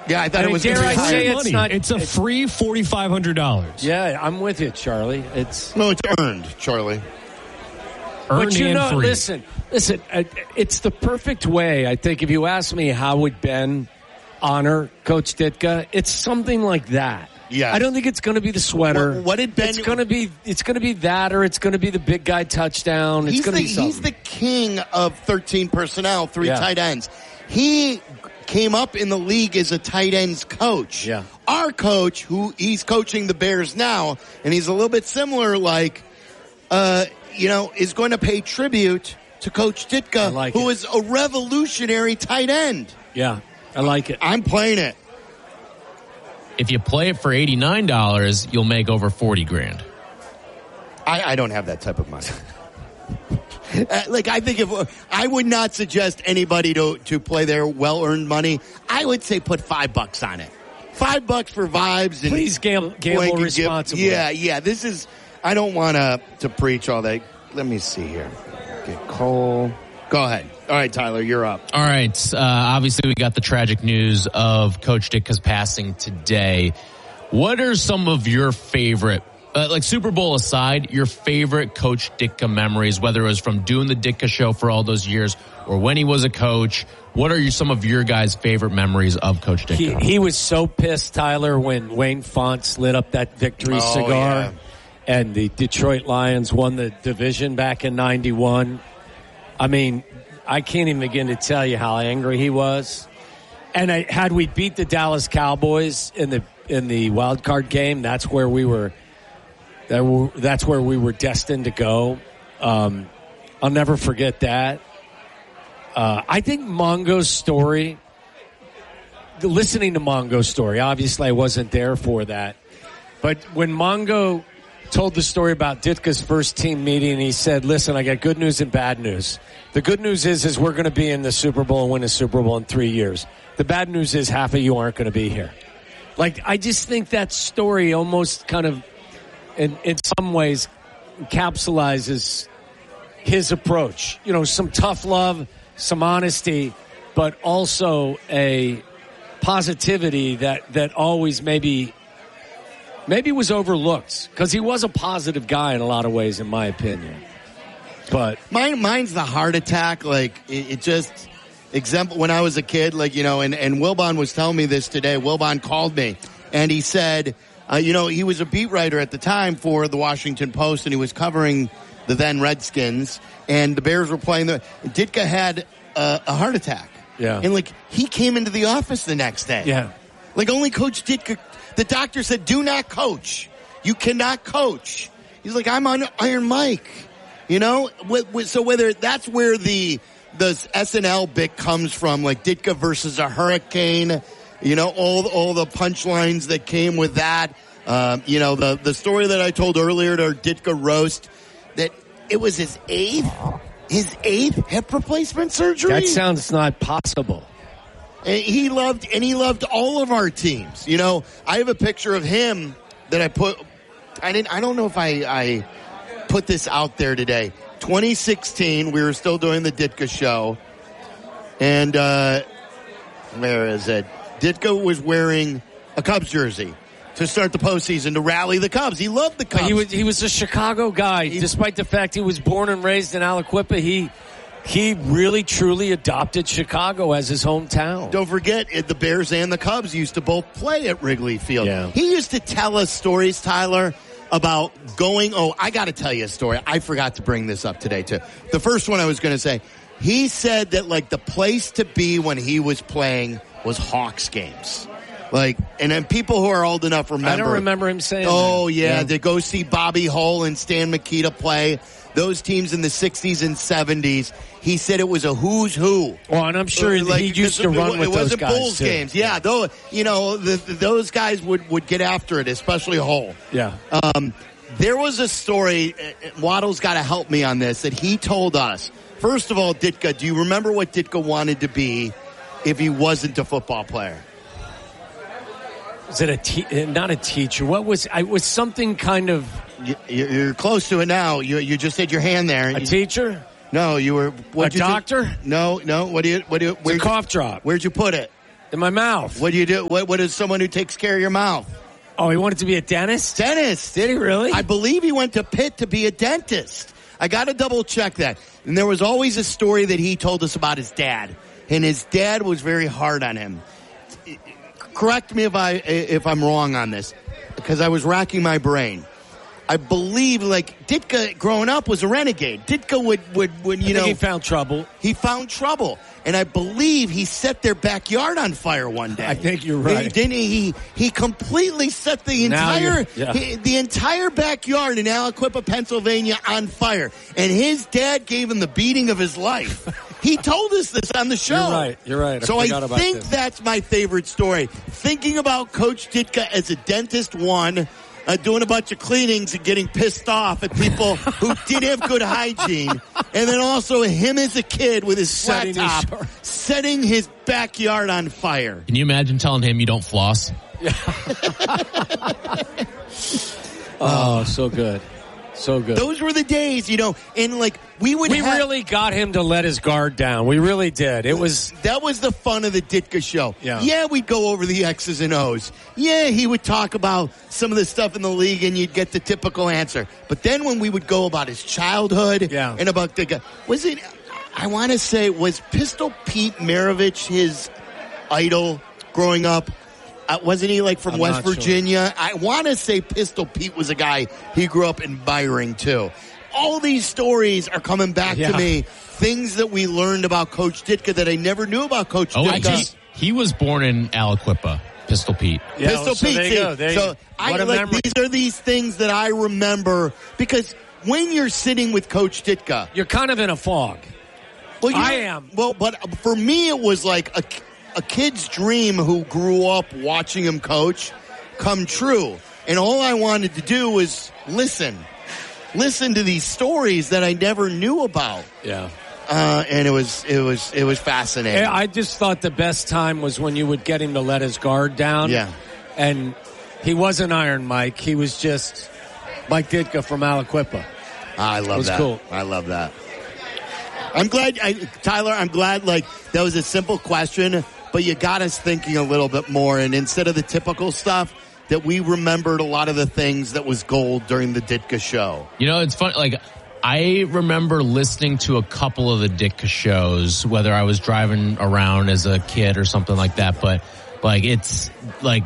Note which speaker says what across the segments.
Speaker 1: Yeah, I thought it was
Speaker 2: dare I say
Speaker 1: money.
Speaker 2: it's not.
Speaker 3: It's a free $4,500.
Speaker 2: Yeah, I'm with you, Charlie. It's
Speaker 1: earned, Charlie.
Speaker 3: Earned and free.
Speaker 2: Listen. It's the perfect way. I think if you ask me how would Ben honor Coach Ditka, it's something like that.
Speaker 1: Yeah,
Speaker 2: I don't think it's going to be the sweater.
Speaker 1: What did Ben?
Speaker 2: It's going to be that, or it's going to be the big guy touchdown. It's going to be something.
Speaker 1: He's the king of 13 personnel, 3 tight ends. He came up in the league as a tight ends coach.
Speaker 2: Yeah.
Speaker 1: Our coach, who he's coaching the Bears now, and he's a little bit similar, is going to pay tribute to Coach Ditka, who is a revolutionary tight end.
Speaker 2: Yeah, I like it.
Speaker 1: I'm playing it.
Speaker 3: If you play it for $89, you'll make over $40,000.
Speaker 1: I don't have that type of money. I think I would not suggest anybody to play their well-earned money. I would say put $5 on it. $5 for vibes. And
Speaker 2: please gamble responsibly.
Speaker 1: Yeah. This is. I don't want to preach all that. Let me see here. Get Cole. Go ahead. All right, Tyler, you're up.
Speaker 3: All right. Obviously, we got the tragic news of Coach Ditka's passing today. What are some of your favorite, Super Bowl aside, your favorite Coach Ditka memories, whether it was from doing the Ditka show for all those years or when he was a coach? What are some of your guys' favorite memories of Coach Ditka?
Speaker 2: He was so pissed, Tyler, when Wayne Fonts lit up that victory cigar.
Speaker 1: Yeah.
Speaker 2: And the Detroit Lions won the division back in 91. I mean, I can't even begin to tell you how angry he was. And had we beat the Dallas Cowboys in the wild card game, that's where we were destined to go. I'll never forget that. I think Mongo's story, listening to Mongo's story, obviously I wasn't there for that. But when Mongo told the story about Ditka's first team meeting, he said, listen, I got good news and bad news. The good news is we're going to be in the Super Bowl and win a Super Bowl in 3 years. The bad news is half of you aren't going to be here. I just think that story almost kind of, in some ways, encapsulates his approach. Some tough love, some honesty, but also a positivity that always maybe was overlooked, because he was a positive guy in a lot of ways, in my opinion. But
Speaker 1: mine's the heart attack. It just when I was a kid, and Wilbon was telling me this today. Wilbon called me and he said, he was a beat writer at the time for the Washington Post, and he was covering the then Redskins, and the Bears were playing. Ditka had a heart attack.
Speaker 2: Yeah,
Speaker 1: and he came into the office the next day.
Speaker 2: Yeah,
Speaker 1: only Coach Ditka. The doctor said, do not coach. You cannot coach. He's like, I'm on Iron Mike. So whether that's where the SNL bit comes from, Ditka versus a hurricane, all the punchlines that came with that. The story that I told earlier to our Ditka roast, that it was his eighth hip replacement surgery.
Speaker 2: That sounds not possible.
Speaker 1: And he loved all of our teams. I have a picture of him that I put. I don't know if I put this out there today. 2016, we were still doing the Ditka show, and where is it? Ditka was wearing a Cubs jersey to start the postseason to rally the Cubs. He loved the Cubs.
Speaker 2: He was a Chicago guy, despite the fact he was born and raised in Aliquippa. He really, truly adopted Chicago as his hometown.
Speaker 1: Don't forget, the Bears and the Cubs used to both play at Wrigley Field.
Speaker 2: Yeah.
Speaker 1: He used to tell us stories, Tyler, about going, I got to tell you a story. I forgot to bring this up today, too. The first one I was going to say, he said that, the place to be when he was playing was Hawks games. And then people who are old enough remember.
Speaker 2: I don't remember him saying
Speaker 1: that.
Speaker 2: Yeah.
Speaker 1: To go see Bobby Hull and Stan Mikita play. Those teams in the 60s and 70s, he said it was a who's who.
Speaker 2: Well, and I'm sure he used to run with those guys. It wasn't
Speaker 1: Bulls too. Games. Yeah, those guys would get after it, especially Hull.
Speaker 2: Yeah.
Speaker 1: There was a story, Waddle's got to help me on this, that he told us. First of all, Ditka, do you remember what Ditka wanted to be if he wasn't a football player?
Speaker 2: Was it not a teacher? What was? I was something kind of.
Speaker 1: You're close to it now. You just had your hand there.
Speaker 2: A teacher?
Speaker 1: No, you were.
Speaker 2: A doctor?
Speaker 1: No. What do you?
Speaker 2: It's a cough drop.
Speaker 1: Where'd you put it?
Speaker 2: In my mouth.
Speaker 1: What do you do? What is someone who takes care of your mouth?
Speaker 2: Oh, he wanted to be a dentist?
Speaker 1: Dentist.
Speaker 2: Did he really?
Speaker 1: I believe he went to Pitt to be a dentist. I got to double check that. And there was always a story that he told us about his dad. And his dad was very hard on him. Correct me if I'm wrong on this, because I was racking my brain. I believe, like, Ditka growing up was a renegade. Ditka would you know,
Speaker 2: he found trouble.
Speaker 1: He found trouble. And I believe he set their backyard on fire one day.
Speaker 2: I think you're right.
Speaker 1: Didn't he? He completely set the entire backyard in Aliquippa, Pennsylvania on fire. And his dad gave him the beating of his life. He told us this on the show.
Speaker 2: You're right.
Speaker 1: So I think that's my favorite story. Thinking about Coach Ditka as a dentist, doing a bunch of cleanings and getting pissed off at people who didn't have good hygiene. And then also him as a kid with his flat top setting his backyard on fire.
Speaker 3: Can you imagine telling him you don't floss?
Speaker 2: Oh, so good. So good.
Speaker 1: Those were the days, you know, and like we
Speaker 2: really got him to let his guard down. We really did. That was
Speaker 1: the fun of the Ditka show.
Speaker 2: Yeah,
Speaker 1: we'd go over the X's and O's. Yeah, he would talk about some of the stuff in the league and you'd get the typical answer. But then when we would go about his childhood and about Ditka, was Pistol Pete Maravich his idol growing up? Wasn't he like from West Virginia? Sure. I want to say Pistol Pete was a guy he grew up admiring too. All these stories are coming back to me. Things that we learned about Coach Ditka that I never knew about Coach Ditka.
Speaker 3: He was born in Aliquippa, Pistol Pete.
Speaker 1: Yeah, Pistol Pete. There you go. These are these things that I remember because when you're sitting with Coach Ditka,
Speaker 2: you're kind of in a fog.
Speaker 1: Well,
Speaker 2: I am.
Speaker 1: Well, but for me, it was like a kid's dream who grew up watching him coach come true. And all I wanted to do was listen to these stories that I never knew about.
Speaker 2: Yeah.
Speaker 1: And it was fascinating.
Speaker 2: I just thought the best time was when you would get him to let his guard down.
Speaker 1: Yeah.
Speaker 2: And he wasn't Iron Mike. He was just Mike Ditka from Aliquippa.
Speaker 1: I love that.
Speaker 2: It was cool.
Speaker 1: I love that. I'm glad, Tyler, like that was a simple question, but you got us thinking a little bit more. And instead of the typical stuff, that we remembered a lot of the things that was gold during the Ditka show.
Speaker 3: You know, it's funny. Like, I remember listening to a couple of the Ditka shows, whether I was driving around as a kid or something like that. But like, it's like,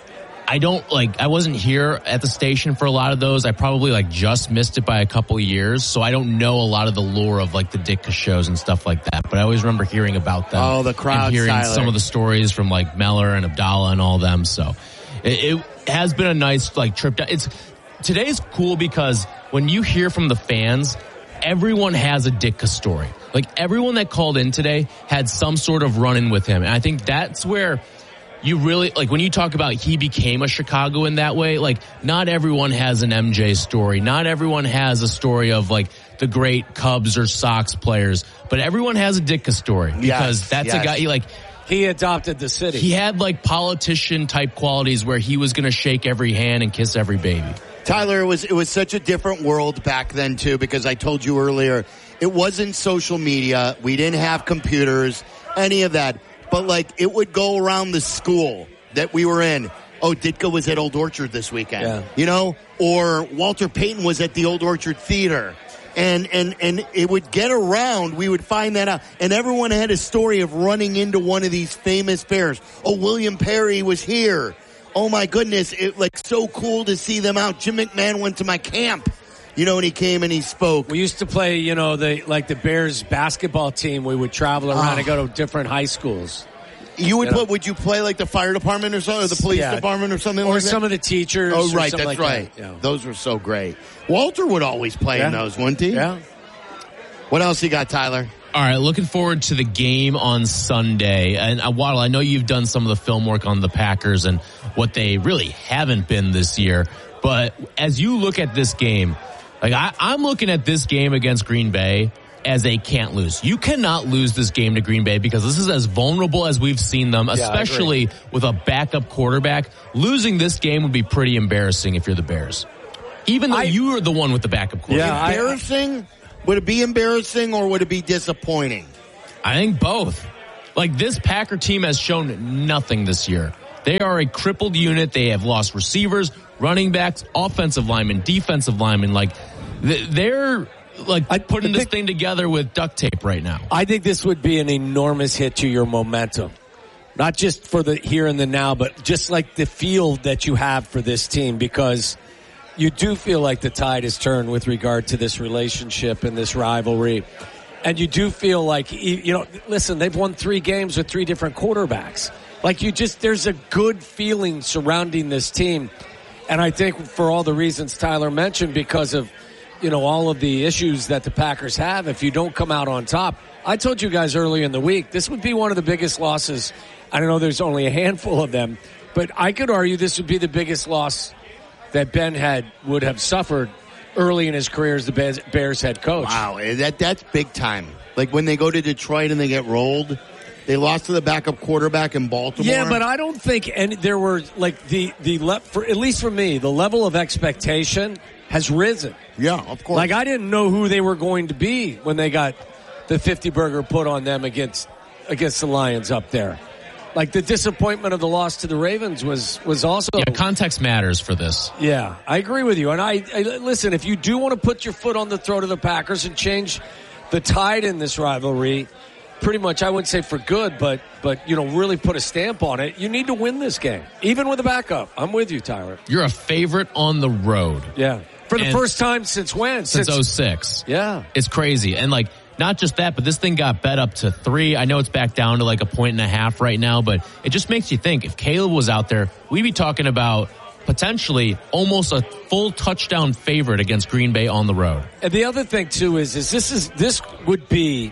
Speaker 3: I wasn't here at the station for a lot of those. I probably like just missed it by a couple of years. So I don't know a lot of the lore of like the Ditka shows and stuff like that. But I always remember hearing about them.
Speaker 1: Oh, the crowd,
Speaker 3: and hearing
Speaker 1: Tyler.
Speaker 3: some of the stories from like Meller and Abdallah and all them. So it has been a nice like trip down. Today's cool because when you hear from the fans, everyone has a Ditka story. Like everyone that called in today had some sort of run-in with him. And I think that's where you really, like when you talk about he became a Chicagoan that way, like not everyone has an MJ story. Not everyone has a story of like the great Cubs or Sox players, but everyone has a Ditka story because that's a guy
Speaker 2: he adopted the city.
Speaker 3: He had like politician type qualities where he was going to shake every hand and kiss every baby.
Speaker 1: Tyler, it was such a different world back then too, because I told you earlier, it wasn't social media. We didn't have computers, any of that. But like it would go around the school that we were in. Oh, Ditka was at Old Orchard this weekend, you know, or Walter Payton was at the Old Orchard Theater. And it would get around. We would find that out. And everyone had a story of running into one of these famous Bears. Oh, William Perry was here. Oh my goodness. It like so cool to see them out. Jim McMahon went to my camp. You know, when he came and he spoke.
Speaker 2: We used to play, you know, the Bears basketball team. We would travel around and go to different high schools.
Speaker 1: Would you play like the fire department or something, or the police department or something like that?
Speaker 2: Or some of the teachers.
Speaker 1: Oh, right, that's
Speaker 2: like
Speaker 1: right.
Speaker 2: That. Yeah.
Speaker 1: Those were so great. Walter would always play in those, wouldn't he?
Speaker 2: Yeah.
Speaker 1: What else you got, Tyler?
Speaker 3: All right, looking forward to the game on Sunday. And Waddle, I know you've done some of the film work on the Packers and what they really haven't been this year. But as you look at this game, like I'm looking at this game against Green Bay as they can't lose. You cannot lose this game to Green Bay because this is as vulnerable as we've seen them, especially with a backup quarterback. Losing this game would be pretty embarrassing if you're the Bears. Even though you are the one with the backup quarterback.
Speaker 1: Yeah, embarrassing? Would it be embarrassing or would it be disappointing?
Speaker 3: I think both. Like, this Packer team has shown nothing this year. They are a crippled unit. They have lost receivers, running backs, offensive linemen, defensive linemen. Like, they're like putting this thing together with duct tape right now.
Speaker 2: I think this would be an enormous hit to your momentum. Not just for the here and the now, but just like the feel that you have for this team, because you do feel like the tide has turned with regard to this relationship and this rivalry. And you do feel like, you know, listen, they've won 3 games with 3 different quarterbacks. Like, there's a good feeling surrounding this team. And I think for all the reasons Tyler mentioned, because of, you know, all of the issues that the Packers have, if you don't come out on top. I told you guys earlier in the week, this would be one of the biggest losses. I know there's only a handful of them, but I could argue this would be the biggest loss that Ben would have suffered early in his career as the Bears head coach.
Speaker 1: Wow, that's big time. Like, when they go to Detroit and they get rolled, they lost to the backup quarterback in Baltimore.
Speaker 2: Yeah, but I don't think there were, like, at least for me, the level of expectation has risen.
Speaker 1: Yeah, of course.
Speaker 2: Like, I didn't know who they were going to be when they got the 50 burger put on them against the Lions up there. Like, the disappointment of the loss to the Ravens was also...
Speaker 3: Yeah, context matters for this.
Speaker 2: Yeah, I agree with you. And I listen, if you do want to put your foot on the throat of the Packers and change the tide in this rivalry, pretty much, I wouldn't say for good, but you know, really put a stamp on it, you need to win this game, even with a backup. I'm with you, Tyler.
Speaker 3: You're a favorite on the road.
Speaker 2: Yeah. For the first time since when?
Speaker 3: Since 06.
Speaker 2: Yeah.
Speaker 3: It's crazy. And, like, not just that, but this thing got bet up to 3. I know it's back down to like 1.5 right now, but it just makes you think, if Caleb was out there, we'd be talking about potentially almost a full touchdown favorite against Green Bay on the road.
Speaker 2: And the other thing too is this would be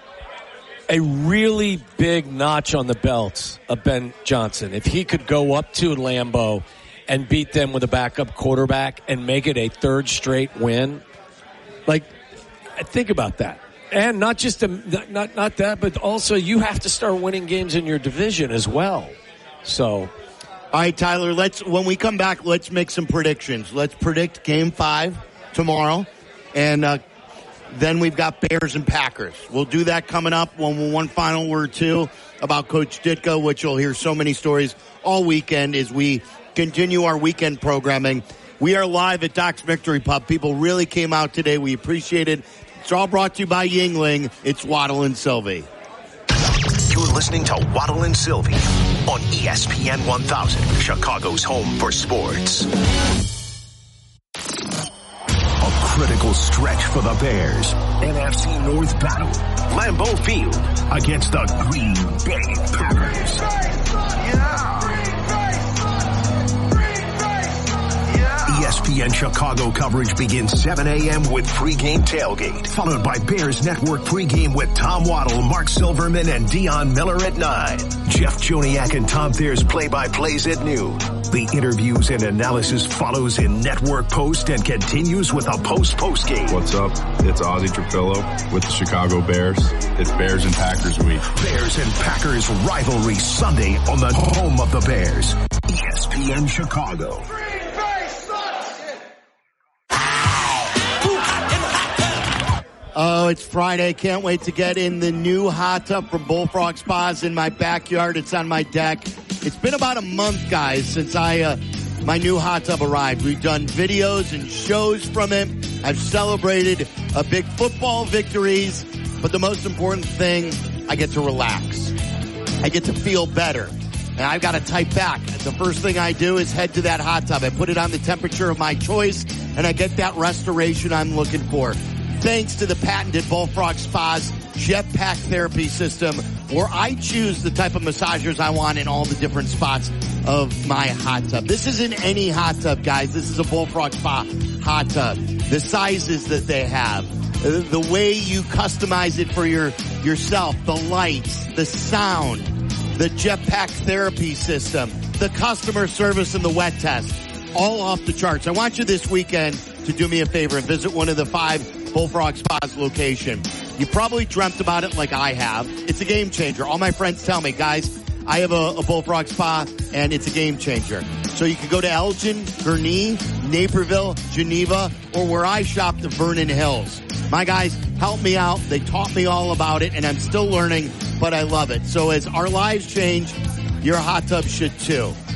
Speaker 2: a really big notch on the belt of Ben Johnson if he could go up to Lambeau and beat them with a backup quarterback and make it a 3rd straight win. Like, think about that. And not just not that, but also you have to start winning games in your division as well. So,
Speaker 1: all right, Tyler, when we come back, let's make some predictions. Let's predict Game 5 tomorrow, and then we've got Bears and Packers. We'll do that coming up. One final word, too, about Coach Ditka, which you'll hear so many stories all weekend as we continue our weekend programming. We are live at Doc's Victory Pub. People really came out today. We appreciate it. It's all brought to you by Yingling. It's Waddle and Sylvie.
Speaker 4: You're listening to Waddle and Sylvie on ESPN 1000, Chicago's home for sports. A critical stretch for the Bears. NFC North battle. Lambeau Field against the Green Bay Packers. ESPN Chicago coverage begins 7 a.m. with pregame tailgate, followed by Bears Network pregame with Tom Waddle, Mark Silverman, and Dion Miller at 9. Jeff Joniak and Tom Thayer's play-by-plays at noon. The interviews and analysis follows in network post and continues with a post-game.
Speaker 5: What's up? It's Ozzie Trapillo with the Chicago Bears. It's Bears and Packers week.
Speaker 4: Bears and Packers rivalry Sunday on the home of the Bears. ESPN Chicago.
Speaker 1: Oh, it's Friday. Can't wait to get in the new hot tub from Bullfrog Spas in my backyard. It's on my deck. It's been about a month, guys, since my new hot tub arrived. We've done videos and shows from it. I've celebrated big football victories. But the most important thing, I get to relax. I get to feel better. And I've got a tight back. The first thing I do is head to that hot tub. I put it on the temperature of my choice, and I get that restoration I'm looking for. Thanks to the patented Bullfrog Spas Jetpack Therapy System, where I choose the type of massagers I want in all the different spots of my hot tub. This isn't any hot tub, guys. This is a Bullfrog Spa hot tub. The sizes that they have, the way you customize it for yourself, the lights, the sound, the Jetpack Therapy System, the customer service and the wet test, all off the charts. I want you this weekend to do me a favor and visit one of the 5 Bullfrog Spas location. You probably dreamt about it like I have. It's a game changer. All my friends tell me, guys, I have a Bullfrog Spa and it's a game changer. So you can go to Elgin, Gurnee, Naperville, Geneva, or where I shop, the Vernon Hills. My guys helped me out. They taught me all about it, and I'm still learning but I love it. So as our lives change, your hot tub should too.